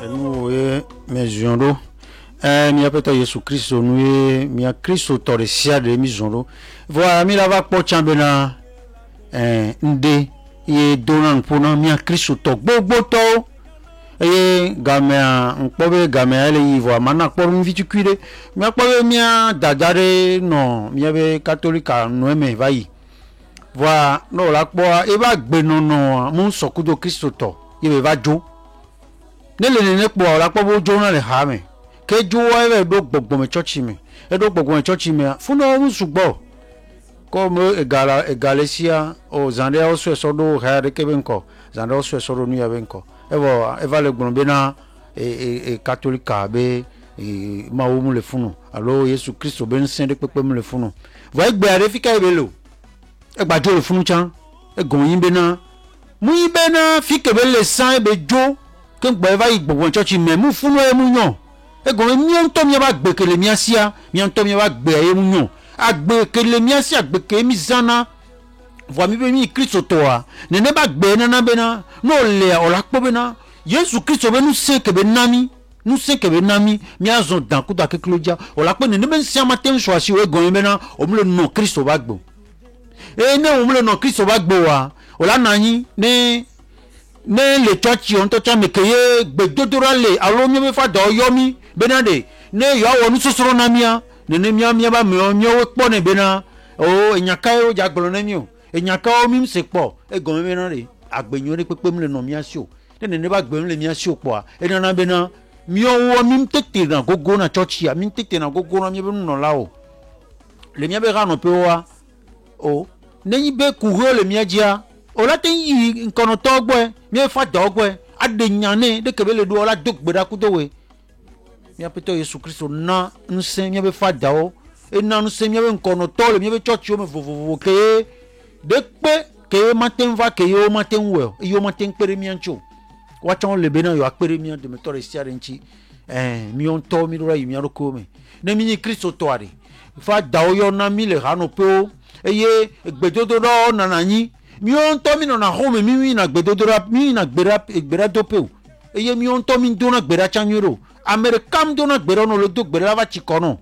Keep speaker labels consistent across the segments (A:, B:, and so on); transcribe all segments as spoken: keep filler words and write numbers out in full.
A: nous mes jours eh mi apeto Yesu Kristo nous mi a Kristo tore sia de mi zoro voilà mi la va po chambena eh nde ye donan pona mi a Kristo to gbogbo to eh gamea npobe gamea le yivo mana por mi vitukuire mi akpobe mi a dadare no mi ave catholica no me vai voilà no la po e ba gbe no no mu sokudo Kristo to ye ba jo nele ne po la po bo jo na le ha me ke jo wa e do gbogbo me church me e do gbogbo me church me fun no mu sugbo comme egala egalesia o zande o so so do ha de ke benko zande o so so do nu ya benko e bo e va le gbon be na e e catholique be e ma o mu le funu allo Yesu Kristo ben saint de pepe mu le funu va egbe are fika e be lo e gba jo le funu chan e gon yin be na mu yin be na fike be le san e be jo ke gba e va gbogbo church me mu funu e mu yan egon mi on to mi ba gbe kele mi asia mi on to mi ba gbe e mu yan agbe kele mi asia gbe ke mi zana vo mi be mi Kristo to a ne ne ba gbe na na be na no le o la po be na Yesu Kristo be nu se ke be nami nu se ke be nami mi azon dan ku da ke kloja o la po ne ne be sia matin so asi o egon be na o mu le no Kristo ba gbo e ne o mu le no Kristo ba gbo wa o la na yin ne ne le church on to cha me keye gbedodora le alo mi be fa do yomi benade ne yo wonu sosoro na mia ne ne mia mia ba mi o mi o po ne bena o enyaka o jagbolo na mi o enyaka o mi se po e gon mi na re agbenyo re pepe mi le no mia si o ne ne ba gbe mi le mia si o po a e na bena mi o wo mi tete na gogo na church ya mi tete na gogo na mi be no la o le mia be ga no pe wa o ne yi be ku ho le mia dia o la ten yi nkono to gbo e mi fa do gbo e ade nyane de kebe le do la dogbeda ku do we mi apeto Yesu Kristo na nse mi be fa dao e na nse mi be nkono to le mi be church o me vovovo ke de pe ke maten va ke yo maten we yo maten pere mi ancho wa chon le be na yo apere mi de me to re sia renchi eh mi on to mi ro yi mi aroko me ne mi ni Kristo to are fa dao yo na mi le hanu pe o eye gbedodo ro na na yin mi on to mi no na home mi mi na gbedodo ra mi na gbera gbera do pe o eye mi on to mi do na gbera chanyoro Americam do na gbera no lo do gbera va chikono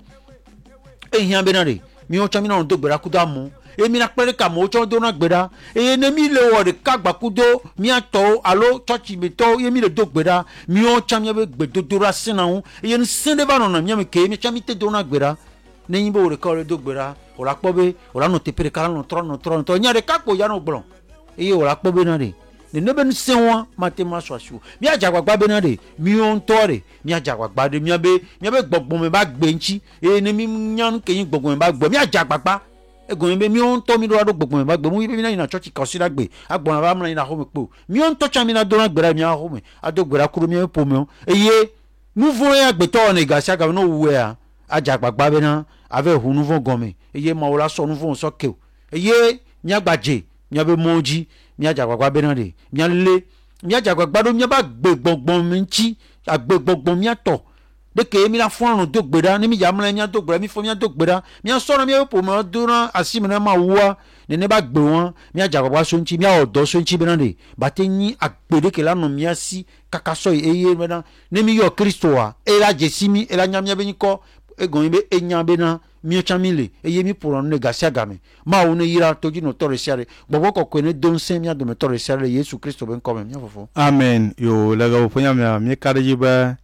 A: e hian benare mi o chami na do gbera kuda mu e mi na pere ka mo cho do na gbera e ne mi le wo de ka gba kudo mi ato alo church mi to e mi le do gbera mi o chami be gbedodo ra sinahu e ni sinde ba no na mi mi ke mi chami te do na gbera ne yin bo re ko le do gbera o la pobe o la no te pere ka no tro no tro to nya de ka po ya no gbron e o la pobe na de ne ne ben senwa matema swasu mi ajagbagba be na de mi on tore mi ajagbagba de mi abe mi abe gbogbo me ba gbe nchi e ne mi nyan ke yin gbogbo me ba gbo mi ajagbagba egon be mi on to mi do ado gbogbo me ba gbo mu bi mi na church consider gbe agbon ba mra na ho me po mi on to cha mi na do na gbera mi a ho me ado gbera kuro mi po mi eye nouveau ya gbe to ne ga sia ga no wu ya ajagbagba be na ave hu nouveau gome eye ma ola so nouveau so ke eye mi agbaje mi abe moji mi ajagbagba be na de mi ale mi ajagbagba do mi ba gbe gbogbon mi nchi agbe gbogbon mi ato de ke mi la fun do gbera ni mi ya mla mi do gbera mi fo mi do gbera mi so na mi po mo do na asimi na ma wa ne ne ba gbe won mi ajagbagba so nchi mi odo so nchi be na de ba te yin agbede ke la no mi asi kaka so eye me na ne mi yo Kristo a e la jesimi e la nya mi be ni ko egon be enya be na mi chamile eye mi pour ne gasia game ma one yira toji no tore siare bobo ko ko ne don se mi ado me tore siare Yesu Kristo ben come mi fofo
B: amen yo la ga ponya mi mi karaji ba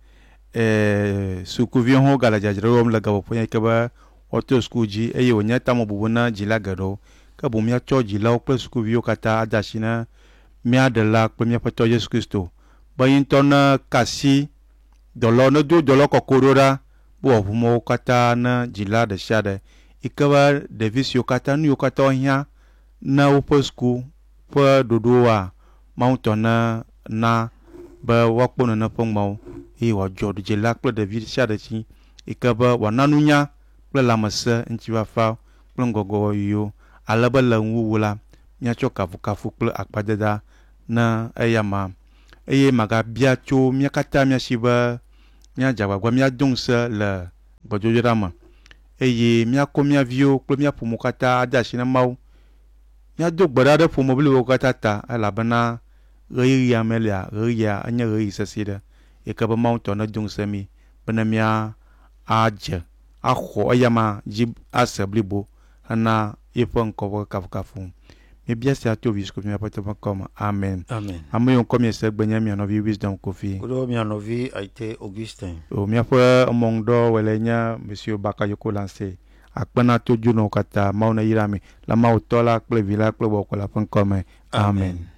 B: eh suku vi ho gala jajro la ga ponya ke ba oto skuji eye onya tamo bubuna jila gado ka bu mi acho jila o pe suku vi o kata adashina mi adela pe mi pato Yesu Kristo ba yin tona kasi dolo no do dolo ko korora bo mo kata na jila de shade ikaba Davis yo kata nu yo kata hia na uposku pa dodoa mountain na na ba wakpo na pongmau e wa jod jila kle David shade chi ikaba wananunya kle lamasa nchiwa fa plongogo yo alaba lanwu wula nya choka fukafu kle akpadeda na ayama eye maga bia cho mi kata mi shiba mia jagwa mia dongsa le gbojojama eye mia ko mia vio klo mia pumukata adashina mau mia dogbara de pumobili wokata ta alabana reyi amelia reyi anya reyi sasida eke be mawu tɔ ne do ŋusẽ mi bena mía adze axɔ eyama dzi ase blibo hena yeƒe ŋkɔ ƒe kafukafu. Míebia sia to vi Yesu míaƒe teƒe kɔme. Amen.
A: Amen.
B: Ame yiwo ŋkɔ miese gbe nye mia nɔvi Wisdom Kofi.
A: Kudo mia nɔvi Aite Augustin.
B: O míaƒe emɔŋdɔ wele nye Monsieur Bakayoko Lansé. Akpena to dzono katã mawu ne yra mi le mawu tɔ la kple vi la kple bɔkɔ la ƒe ŋkɔ me. Amen.